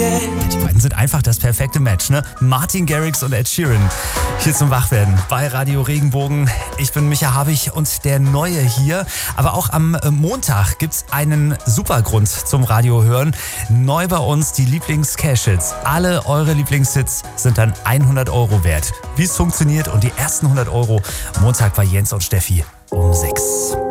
Die beiden sind einfach das perfekte Match, ne? Martin Garrix und Ed Sheeran. Hier zum Wachwerden bei Radio Regenbogen. Ich bin Micha Habich und der Neue hier. Aber auch am Montag gibt's einen super Grund zum Radio hören. Neu bei uns die Lieblings-Cash-Hits. Alle eure Lieblingshits sind dann 100 € wert. Wie es funktioniert und die ersten 100 € Montag bei Jens und Steffi um 6.